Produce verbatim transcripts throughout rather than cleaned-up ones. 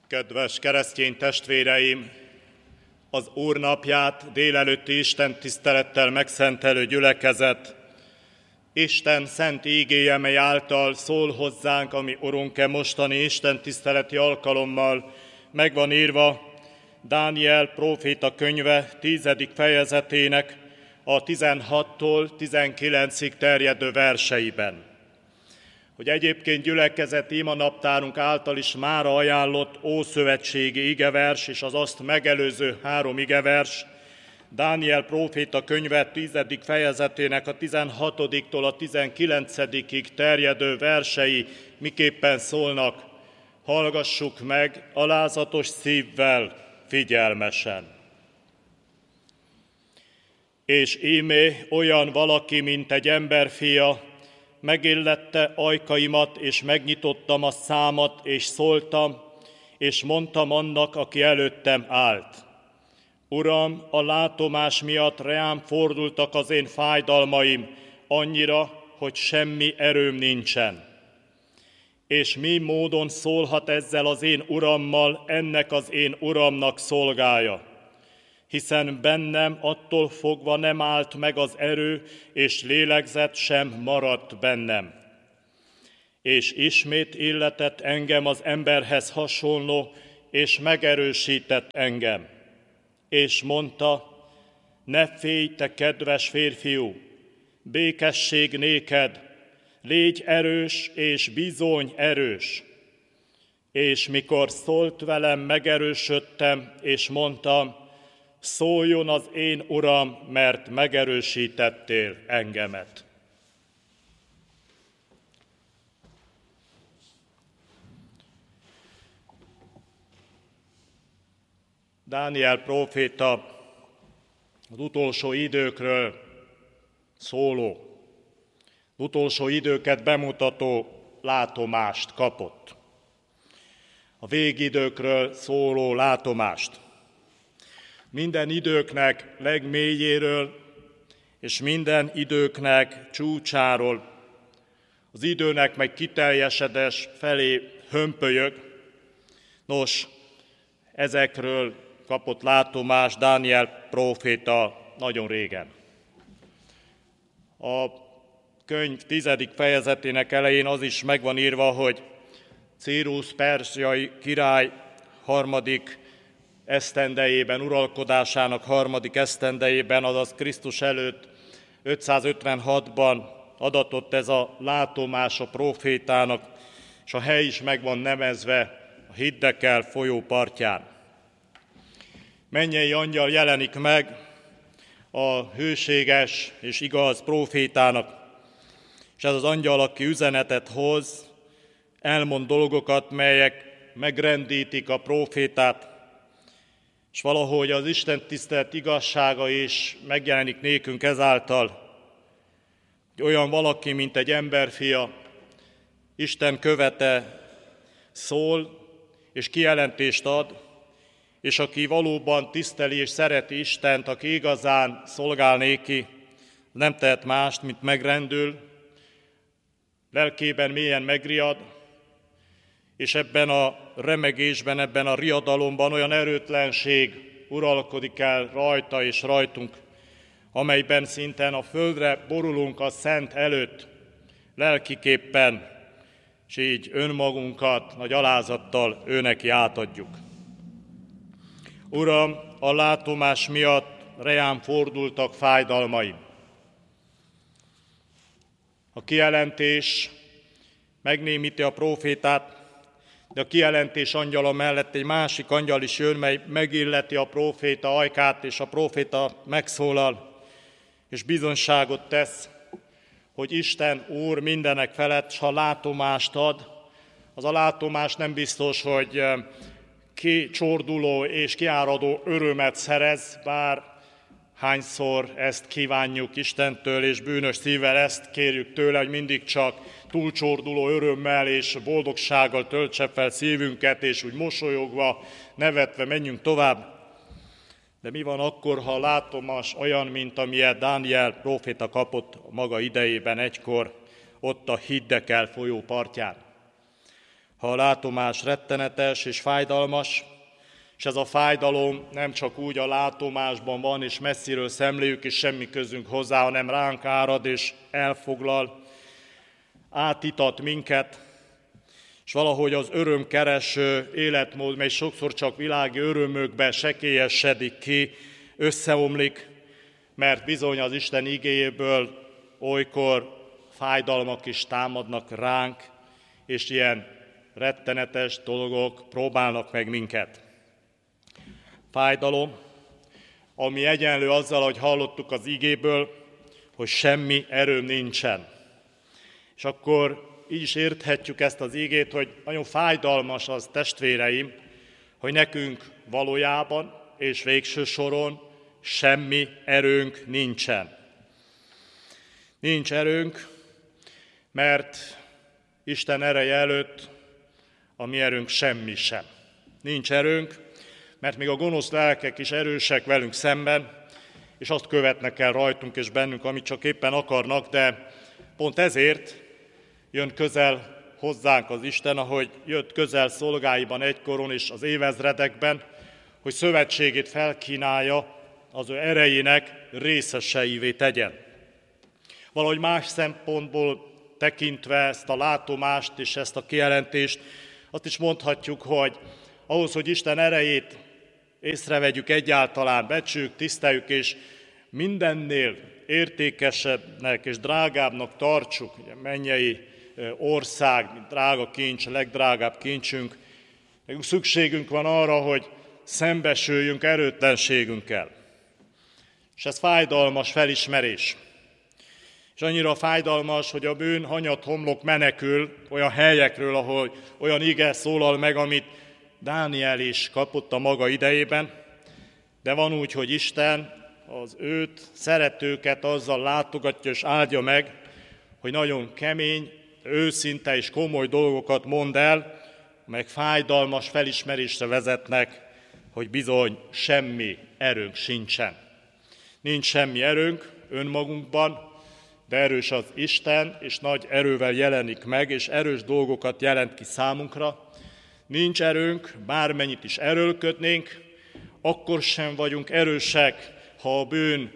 Kedves keresztény testvéreim! Az Úr napját délelőtti Isten tisztelettel megszentelő gyülekezet Isten szent ígéje, mely által szól hozzánk, ami Urunk-e mostani Isten tiszteleti alkalommal meg van írva Dániel próféta könyve tízedik fejezetének a tizenhattól tizenkilencig terjedő verseiben. Hogy egyébként gyülekezet imanaptárunk által is mára ajánlott ószövetségi igevers és az azt megelőző három igevers, Dániel próféta könyve tízedik fejezetének a tizenhatodiktól a tizenkilencedikig terjedő versei miképpen szólnak, hallgassuk meg alázatos szívvel, figyelmesen. És íme olyan valaki, mint egy emberfia, megillette ajkaimat, és megnyitottam a számat, és szóltam, és mondtam annak, aki előttem állt. Uram, a látomás miatt reám fordultak az én fájdalmaim, annyira, hogy semmi erőm nincsen. És mi módon szólhat ezzel az én urammal, ennek az én uramnak szolgája? Hiszen bennem attól fogva nem állt meg az erő, és lélegzet sem maradt bennem. És ismét illetett engem az emberhez hasonló, és megerősített engem. És mondta, ne félj, te kedves férfiú, békesség néked, légy erős, és bizony erős. És mikor szólt velem, megerősödtem, és mondtam, szóljon az én Uram, mert megerősítettél engemet. Dániel próféta az utolsó időkről szóló, az utolsó időket bemutató látomást kapott. A végidőkről szóló látomást. Minden időknek legmélyéről és minden időknek csúcsáról, az időnek meg kiteljesedés felé hömpölyög. Nos, ezekről kapott látomást Dániel próféta nagyon régen. A könyv tizedik fejezetének elején az is meg van írva, hogy Círusz perzsiai király harmadik esztendejében, uralkodásának harmadik esztendejében, azaz Krisztus előtt ötszázötvenhatban adatott ez a látomás a prófétának, és a hely is meg van nevezve a Hiddekel folyó partján. Mennyei angyal jelenik meg a hőséges és igaz prófétának, és ez az angyal, aki üzenetet hoz, elmond dolgokat, melyek megrendítik a prófétát, és valahogy az Isten tisztelet igazsága is megjelenik nékünk ezáltal, hogy olyan valaki, mint egy emberfia, Isten követe szól, és kijelentést ad, és aki valóban tiszteli és szereti Istent, aki igazán szolgál néki, nem tehet mást, mint megrendül, lelkében mélyen megriad, és ebben a remegésben, ebben a riadalomban olyan erőtlenség uralkodik el rajta és rajtunk, amelyben szinten a földre borulunk a Szent előtt, lelkiképpen, és így önmagunkat nagy alázattal őneki átadjuk. Uram, a látomás miatt reám fordultak fájdalmaim. A kijelentés megnémíti a prófétát, de a kijelentés angyala mellett egy másik angyal is jön, mely megilleti a próféta ajkát, és a próféta megszólal, és bizonyságot tesz, hogy Isten Úr mindenek felett, s ha látomást ad, az a látomás nem biztos, hogy kicsorduló és kiáradó örömet szerez, bár hányszor ezt kívánjuk Istentől, és bűnös szívvel ezt kérjük tőle, hogy mindig csak túlcsorduló örömmel és boldogsággal töltse fel szívünket, és úgy mosolyogva, nevetve menjünk tovább. De mi van akkor, ha a látomás olyan, mint amilyet Dániel próféta kapott a maga idejében egykor, ott a Hiddekel folyó partján? ha a látomás rettenetes és fájdalmas, és ez a fájdalom nem csak úgy a látomásban van, és messziről szemléljük, és semmi közünk hozzá, hanem ránk árad és elfoglal, átítat minket, és valahogy az örömkereső életmód, mely sokszor csak világi örömökbe sekélyesedik ki, összeomlik, mert bizony az Isten igéjéből olykor fájdalmak is támadnak ránk, és ilyen rettenetes dolgok próbálnak meg minket. Fájdalom, ami egyenlő azzal, hogy hallottuk az igéből, hogy semmi erőm nincsen. És akkor így is érthetjük ezt az igét, hogy nagyon fájdalmas az, testvéreim, hogy nekünk valójában és végső soron semmi erőnk nincsen. Nincs erőnk, mert Isten ereje előtt a mi erőnk semmi sem. Nincs erőnk, mert még a gonosz lelkek is erősek velünk szemben, és azt követnek el rajtunk és bennünk, amit csak éppen akarnak, de pont ezért jön közel hozzánk az Isten, ahogy jött közel szolgáiban egykoron és az évezredekben, hogy szövetségét felkínálja, az ő erejének részeseivé tegyen. Valahogy más szempontból tekintve ezt a látomást és ezt a kijelentést, azt is mondhatjuk, hogy ahhoz, hogy Isten erejét észrevegyük egyáltalán, becsüljük, tiszteljük, és mindennél értékesebbnek és drágábbnak tartsuk, ugye mennyei ország, drága kincs, a legdrágább kincsünk, nekünk szükségünk van arra, hogy szembesüljünk erőtlenségünkkel. És ez fájdalmas felismerés. És annyira fájdalmas, hogy a bűn hanyat homlok menekül olyan helyekről, ahol olyan ige szólal meg, amit Dániel is kapott a maga idejében, de van úgy, hogy Isten az őt szeretőket azzal látogatja és áldja meg, hogy nagyon kemény, őszinte és komoly dolgokat mond el, meg fájdalmas felismerésre vezetnek, hogy bizony semmi erőnk sincsen. Nincs semmi erőnk önmagunkban, de erős az Isten, és nagy erővel jelenik meg, és erős dolgokat jelent ki számunkra. Nincs erőnk, bármennyit is erőlködnénk, akkor sem vagyunk erősek, ha a bűn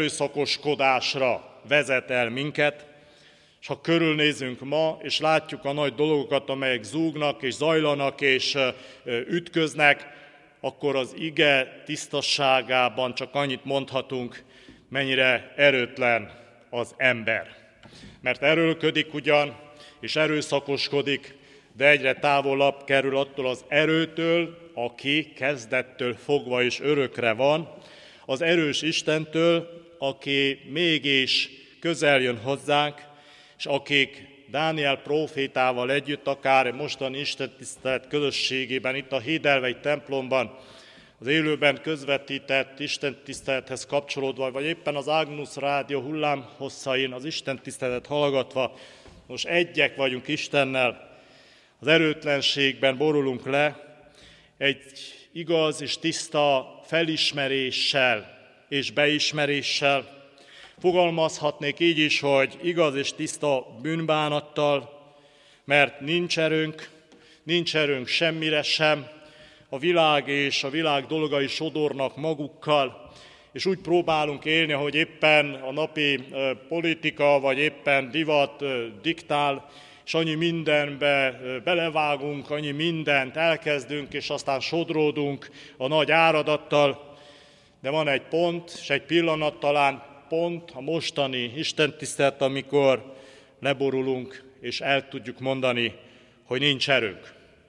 erőszakoskodásra vezet el minket, és ha körülnézünk ma, és látjuk a nagy dolgokat, amelyek zúgnak, és zajlanak, és ütköznek, akkor az ige tisztasságában csak annyit mondhatunk, mennyire erőtlen az ember. Mert erőlködik ugyan, és erőszakoskodik, de egyre távolabb kerül attól az erőtől, aki kezdettől fogva és örökre van, az erős Istentől, aki mégis közel jön hozzánk, és akik Dániel prófétával együtt, akár mostani istentisztelet közösségében, itt a Hédelvei templomban, az élőben közvetített istentisztelethez kapcsolódva, vagy éppen az Agnus Rádió hullámhosszain az istentiszteletet hallgatva, most egyek vagyunk Istennel, az erőtlenségben borulunk le, egy igaz és tiszta felismeréssel és beismeréssel, fogalmazhatnék így is, hogy igaz és tiszta bűnbánattal, mert nincs erőnk, nincs erőnk semmire sem, a világ és a világ dolgai sodornak magukkal, és úgy próbálunk élni, ahogy éppen a napi politika, vagy éppen divat diktál, és annyi mindenbe belevágunk, annyi mindent elkezdünk, és aztán sodródunk a nagy áradattal, de van egy pont, és egy pillanat talán pont a mostani istentisztelet, amikor leborulunk, és el tudjuk mondani, hogy nincs erőnk.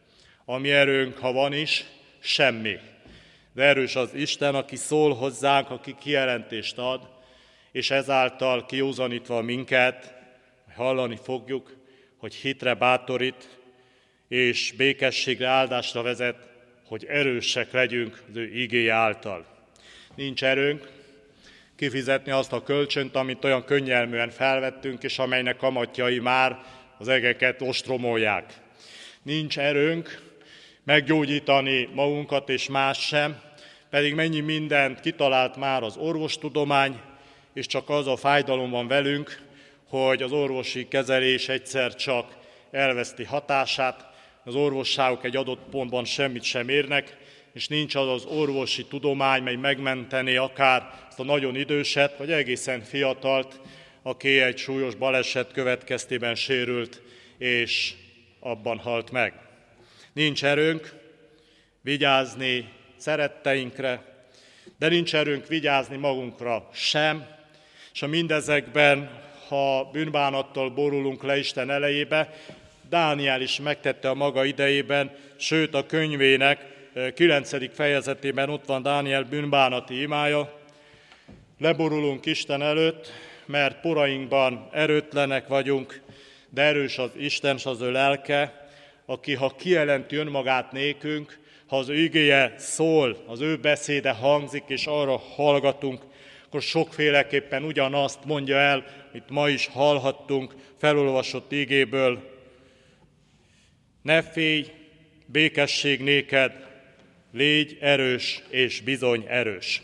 Ami erőnk, ha van is, semmi. De erős az Isten, aki szól hozzánk, aki kijelentést ad, és ezáltal kiúzanítva minket, hallani fogjuk, hogy hitre bátorít, és békességre, áldásra vezet, hogy erősek legyünk az ő igéje által. Nincs erőnk kifizetni azt a kölcsönt, amit olyan könnyelműen felvettünk, és amelynek kamatjai már az egeket ostromolják. Nincs erőnk meggyógyítani magunkat és más sem, pedig mennyi mindent kitalált már az orvostudomány, és csak az a fájdalom van velünk, hogy az orvosi kezelés egyszer csak elveszti hatását, az orvosságok egy adott pontban semmit sem érnek, és nincs az az orvosi tudomány, mely megmenteni akár azt a nagyon időset, vagy egészen fiatalt, aki egy súlyos baleset következtében sérült, és abban halt meg. Nincs erőnk vigyázni szeretteinkre, de nincs erőnk vigyázni magunkra sem, és a mindezekben, ha bűnbánattal borulunk le Isten elejébe, Dániel is megtette a maga idejében, sőt a könyvének kilencedik fejezetében ott van Dániel bűnbánati imája. Leborulunk Isten előtt, mert porainkban erőtlenek vagyunk, de erős az Isten, s az ő lelke, aki ha kijelenti önmagát nékünk, ha az ő igéje szól, az ő beszéde hangzik, és arra hallgatunk, akkor sokféleképpen ugyanazt mondja el, amit ma is hallhattunk felolvasott igéből. Ne félj, békesség néked, légy erős és bizony erős.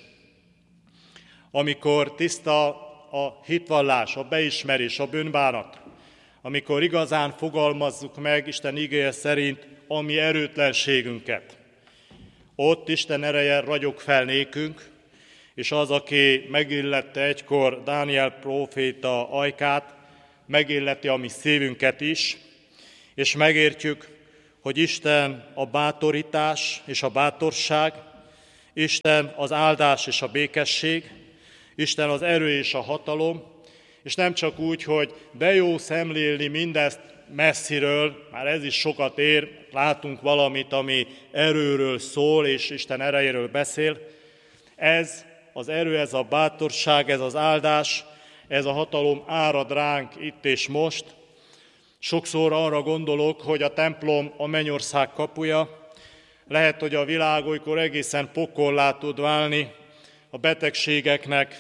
Amikor tiszta a hitvallás, a beismerés, a bűnbánat, amikor igazán fogalmazzuk meg Isten igéje szerint a mi erőtlenségünket, ott Isten ereje ragyog fel nékünk, és az, aki megillette egykor Dániel próféta ajkát, megilleti a mi szívünket is, és megértjük, hogy Isten a bátorítás és a bátorság, Isten az áldás és a békesség, Isten az erő és a hatalom, és nem csak úgy, hogy de jó szemlélni mindezt messziről, már ez is sokat ér, látunk valamit, ami erőről szól, és Isten erejéről beszél. Ez az erő, ez a bátorság, ez az áldás, ez a hatalom árad ránk itt és most. Sokszor arra gondolok, hogy a templom a mennyország kapuja, lehet, hogy a világ olykor egészen pokollá tud válni, a betegségeknek,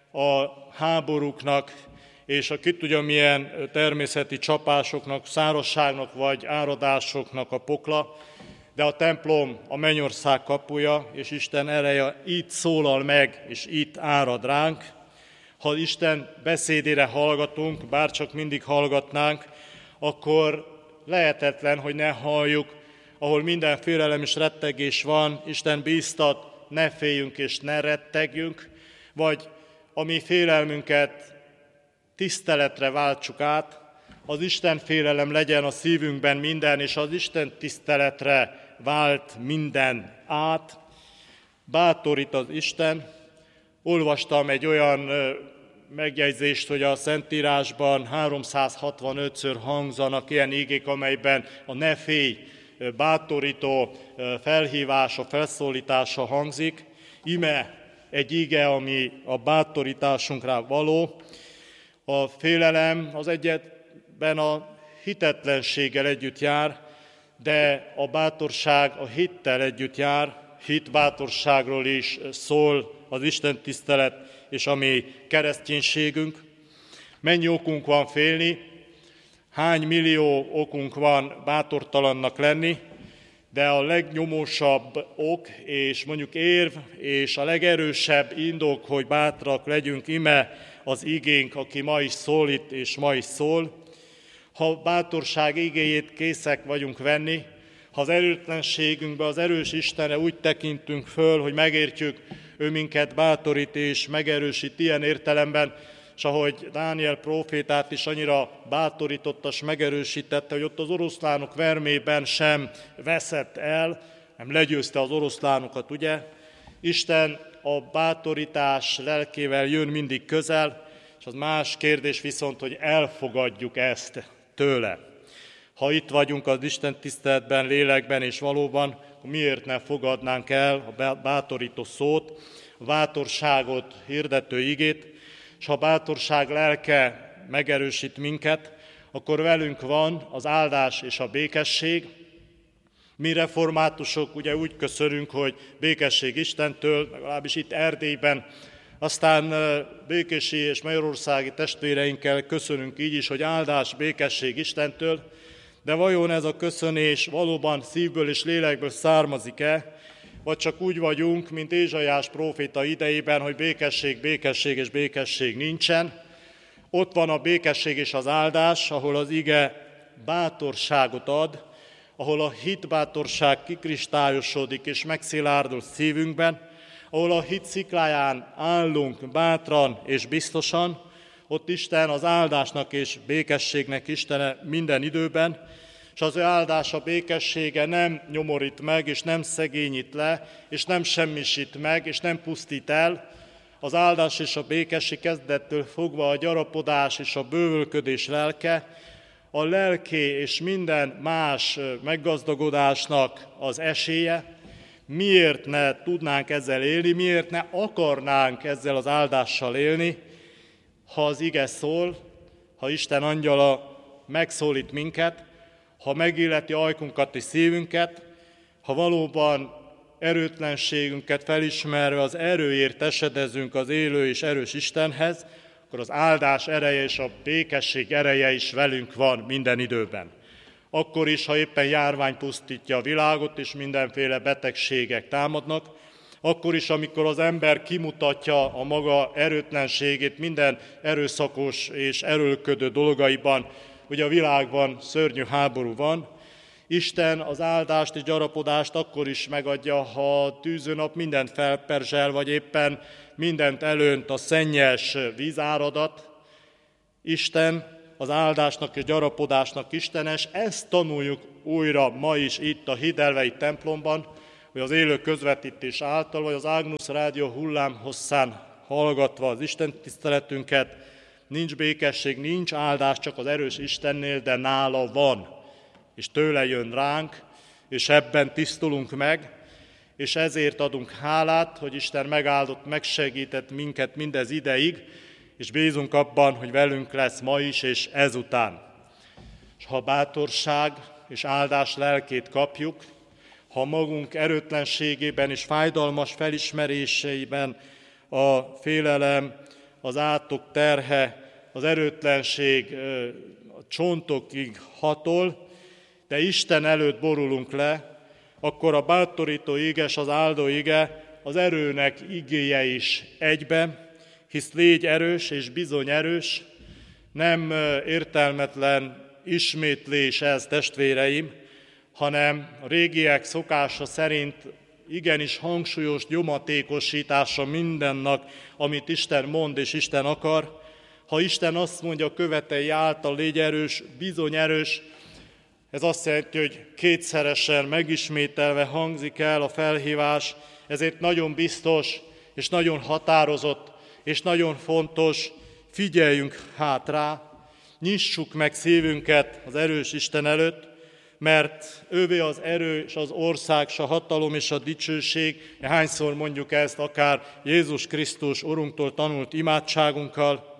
a háborúknak, és a ki tudja milyen természeti csapásoknak, szárazságnak vagy áradásoknak a pokla, de a templom a mennyország kapuja, és Isten ereje itt szólal meg, és itt árad ránk. Ha Isten beszédére hallgatunk, bárcsak mindig hallgatnánk, akkor lehetetlen, hogy ne halljuk, ahol minden félelem és rettegés van, Isten bíztat, ne féljünk és ne rettegjünk, vagy a mi félelmünket tiszteletre váltsuk át, az Isten félelem legyen a szívünkben minden, és az Isten tiszteletre vált minden át. Bátorít az Isten. Olvastam egy olyan megjegyzést, hogy a Szentírásban háromszázhatvanötször hangzanak ilyen igék, amelyben a ne félj bátorító felhívása, felszólítása hangzik. Ime egy ige, ami a bátorításunkra való. A félelem az egyetben a hitetlenséggel együtt jár, de a bátorság a hittel együtt jár. Hit bátorságról is szól az Isten tisztelet és a mi kereszténységünk. Mennyi okunk van félni, hány millió okunk van bátortalannak lenni, de a legnyomósabb ok, és mondjuk érv, és a legerősebb indok, hogy bátrak legyünk, ime az igénk, aki ma is szólít, és ma is szól. Ha bátorság igéjét készek vagyunk venni, ha az erőtlenségünkbe az erős Istenre úgy tekintünk föl, hogy megértjük, ő minket bátorít és megerősít ilyen értelemben, és ahogy Dániel prófétát is annyira bátorította és megerősítette, hogy ott az oroszlánok vermében sem veszett el, nem legyőzte az oroszlánokat, ugye? Isten a bátorítás lelkével jön mindig közel, és az más kérdés viszont, hogy elfogadjuk ezt tőle. Ha itt vagyunk az Isten tiszteletben, lélekben és valóban, akkor miért ne fogadnánk el a bátorító szót, a bátorságot, hirdető igét, és ha a bátorság lelke megerősít minket, akkor velünk van az áldás és a békesség. Mi reformátusok ugye úgy köszönünk, hogy békesség Istentől, legalábbis itt Erdélyben, aztán békési és magyarországi testvéreinkkel köszönünk így is, hogy áldás, békesség Istentől, de vajon ez a köszönés valóban szívből és lélekből származik-e, vagy csak úgy vagyunk, mint Ézsaiás próféta idejében, hogy békesség, békesség és békesség nincsen. Ott van a békesség és az áldás, ahol az ige bátorságot ad, ahol a hitbátorság kikristályosodik és megszilárdul szívünkben, ahol a hit szikláján állunk bátran és biztosan, ott Isten az áldásnak és békességnek Istene minden időben, és az ő áldása, békessége nem nyomorít meg, és nem szegényít le, és nem semmisít meg, és nem pusztít el. Az áldás és a békesség kezdettől fogva a gyarapodás és a bővölködés lelke, a lelki és minden más meggazdagodásnak az esélye. Miért ne tudnánk ezzel élni, miért ne akarnánk ezzel az áldással élni, ha az ige szól, ha Isten angyala megszólít minket, ha megilleti ajkunkat és szívünket, ha valóban erőtlenségünket felismerve az erőért esedezünk az élő és erős Istenhez, akkor az áldás ereje és a békesség ereje is velünk van minden időben. Akkor is, ha éppen járvány pusztítja a világot, és mindenféle betegségek támadnak, akkor is, amikor az ember kimutatja a maga erőtlenségét minden erőszakos és erőlködő dolgaiban, hogy a világban szörnyű háború van, Isten az áldást és gyarapodást akkor is megadja, ha a tűzőnap mindent felperzsel, vagy éppen mindent elönt a szennyes vízáradat. Isten az áldásnak és gyarapodásnak istenes, ezt tanuljuk újra ma is itt a Hidelvei templomban, hogy az élő közvetítés által, vagy az Ágnusz Rádió hullámhosszán hallgatva az Isten tiszteletünket, nincs békesség, nincs áldás csak az erős Istennél, de nála van, és tőle jön ránk, és ebben tisztulunk meg, és ezért adunk hálát, hogy Isten megáldott, megsegített minket mindez ideig, és bízunk abban, hogy velünk lesz ma is, és ezután. És ha bátorság és áldás lelkét kapjuk, ha magunk erőtlenségében és fájdalmas felismeréseiben a félelem, az átok terhe, az erőtlenség a csontokig hatol, de Isten előtt borulunk le, akkor a bátorító ige és az áldó ige az erőnek igéje is egybe, hisz légy erős és bizony erős, nem értelmetlen ismétlés ez, testvéreim, hanem a régiek szokása szerint igenis hangsúlyos nyomatékosítása mindennek, amit Isten mond és Isten akar. Ha Isten azt mondja, követei által légy erős, bizony erős, ez azt jelenti, hogy kétszeresen megismételve hangzik el a felhívás, ezért nagyon biztos és nagyon határozott és nagyon fontos, figyeljünk hát rá, nyissuk meg szívünket az erős Isten előtt, mert ővé az erő és az ország, s a hatalom és a dicsőség, hányszor mondjuk ezt akár Jézus Krisztus Urunktól tanult imádságunkkal,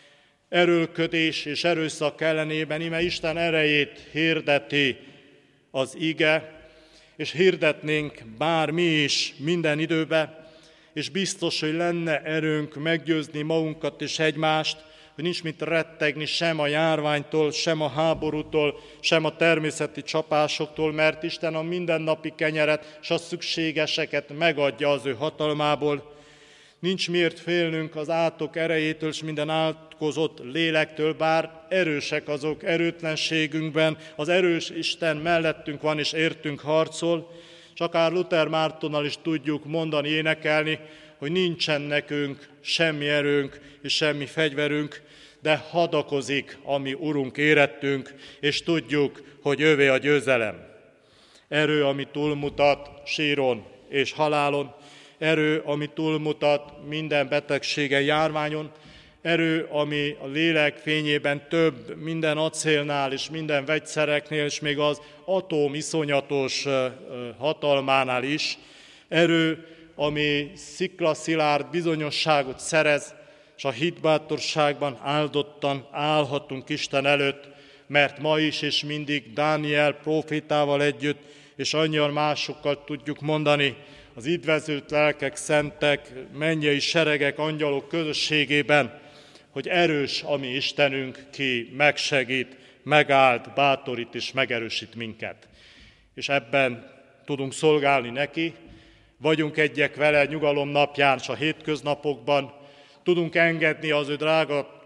erőlködés és erőszak ellenében, ime Isten erejét hirdeti az ige, és hirdetnénk bár mi is minden időben, és biztos, hogy lenne erőnk meggyőzni magunkat és egymást, hogy nincs mit rettegni sem a járványtól, sem a háborútól, sem a természeti csapásoktól, mert Isten a mindennapi kenyeret és a szükségeseket megadja az ő hatalmából. Nincs miért félnünk az átok erejétől és minden átkozott lélektől, bár erősek azok erőtlenségünkben, az erős Isten mellettünk van és értünk harcol, és akár Luther Mártonnal is tudjuk mondani, énekelni, hogy nincsen nekünk semmi erőnk és semmi fegyverünk, de hadakozik a mi Urunk érettünk, és tudjuk, hogy ővé a győzelem. Erő, ami túlmutat síron és halálon, erő, ami túlmutat minden betegségen, járványon, erő, ami a lélek fényében több minden acélnál és minden vegyszereknél, és még az atóm iszonyatos hatalmánál is, erő, ami sziklaszilárd bizonyosságot szerez, és a hitbátorságban áldottan állhatunk Isten előtt, mert ma is és mindig Dániel prófétával együtt, és annyian másokkal tudjuk mondani, az üdvözült lelkek, szentek, mennyei seregek, angyalok közösségében, hogy erős a mi Istenünk, ki megsegít, megáld, bátorít és megerősít minket. És ebben tudunk szolgálni neki, vagyunk egyek vele nyugalom napján, s a hétköznapokban, tudunk engedni az ő drága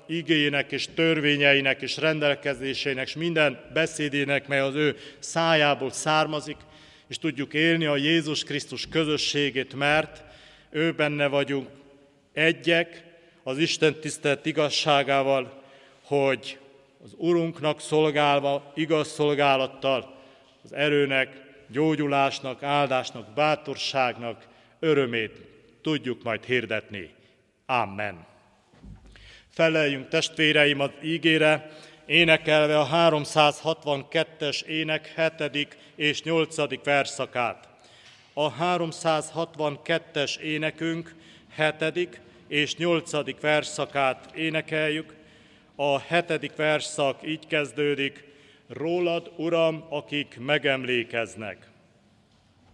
igéjének és törvényeinek és rendelkezéseinek, és minden beszédének, mely az ő szájából származik, és tudjuk élni a Jézus Krisztus közösségét, mert ő benne vagyunk egyek az Isten tisztelet igazságával, hogy az Urunknak szolgálva, igaz szolgálattal az erőnek, gyógyulásnak, áldásnak, bátorságnak örömét tudjuk majd hirdetni. Amen. Feleljünk, testvéreim, az ígére, énekelve a háromszázhatvankettes ének hetedik és nyolcadik verszakát. A háromszázhatvankettes énekünk hetedik és nyolcadik verszakát énekeljük. A hetedik verszak így kezdődik: Rólad, Uram, akik megemlékeznek.